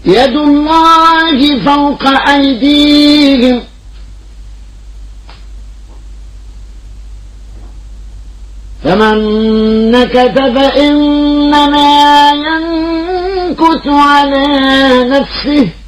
يد الله فوق أيديهم فمن نكث فإنما ينكث على نفسه